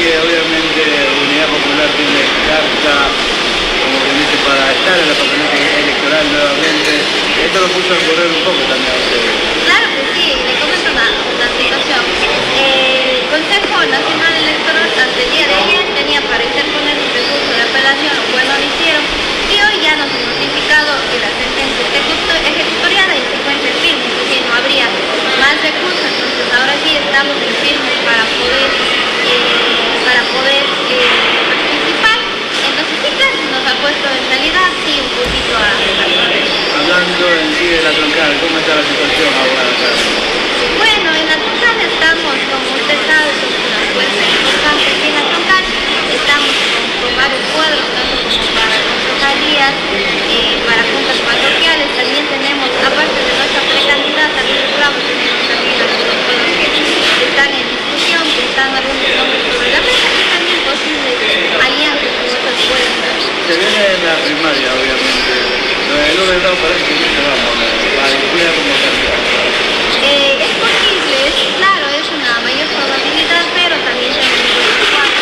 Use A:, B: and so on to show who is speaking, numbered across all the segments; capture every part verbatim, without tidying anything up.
A: que obviamente Unidad Popular tiene carta, como que dice, para estar en la papeleta electoral nuevamente. Esto lo puso a correr un poco también a ustedes.
B: Claro que sí, le comento una, una situación. El Consejo Nacional Electoral hasta el día de ayer tenía para interponer un recurso de apelación, lo cual no lo hicieron, y hoy ya nos han notificado que la sentencia está ejecutoriada y se encuentra en firme, es decir, no habría más recursos. Entonces ahora sí estamos en firme para poder, eh, para poder eh, participar. Entonces sí, claro, nos ha puesto en realidad sí un poquito a la cabeza.
A: Hablando en sí de la troncal, ¿cómo está la situación ahora acá?
B: Bueno, en la troncal estamos, como usted sabe, somos una fuerza importante aquí en la troncal. Estamos con, con varios cuadros, tanto como para concejalías, eh, para juntas parroquiales. También tenemos, aparte de nuestra precandidata, Luis Bravo, tenemos también algunos cuadros que están en discusión, que están algunos nombres sobre la mesa y también posibles alianzas con otras fuerzas.
A: Se viene la primaria, obviamente. El Luis Bravo parece que se va a mover, va a discutir como candidato.
B: Eh, es posible, es, claro, es una mayor probabilidad, pero también tenemos cuatro.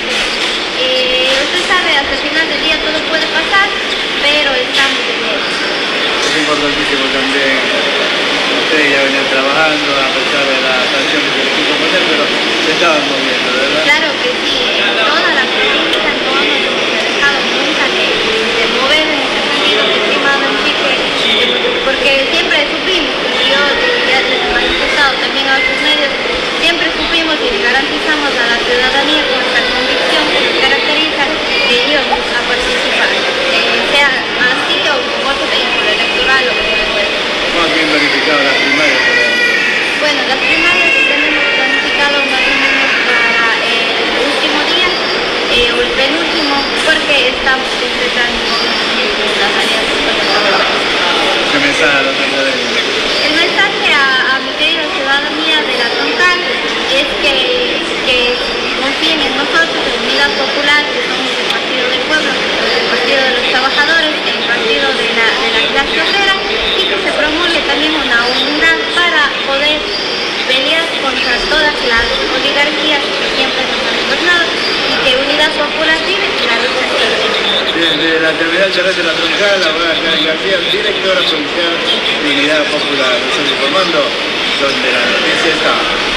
B: Eh, usted sabe, hasta el final del día todo puede pasar, pero estamos en eso.
A: Es importantísimo también, ustedes ya venían trabajando a pesar de la sanción que se les quiso poner, pero se estaban moviendo, ¿verdad?
B: Claro que sí, en toda la provincia, en todo nos hemos dejado nunca de, de mover en ese sentido, estimado Enrique, porque siempre supimos, como yo ya les he manifestado también a otros medios, siempre supimos y garantizamos a la ciudadanía con esta convicción que nos caracteriza que íbamos a participar, eh, sea así o con otro vehículo electoral o como fuera.
A: ¿Cómo han bien verificado las primarias, por ejemplo?
B: Bueno, las primarias que tenemos planificado más o menos para el último día eh, o el penúltimo, porque estamos completando las alianzas con el Parlamento.
A: ¿Qué mensaje a los candidatos?
B: El mensaje a, a mi querida ciudadanía de la troncal es que, que confíen en nosotros, en Unidad Popular, que somos el partido del pueblo, el partido de los trabajadores, el partido de la, de la clase obrera, y que se promulgue también una unidad para poder pelear contra todas las oligarquías que siempre nos han gobernado y que Unidad Popular tiene que la lucha sigue.
A: Desde la terminal terrestre de la troncal, ahora Karen García, directora provincial de Unidad Popular. Nos estamos informando donde la noticia está.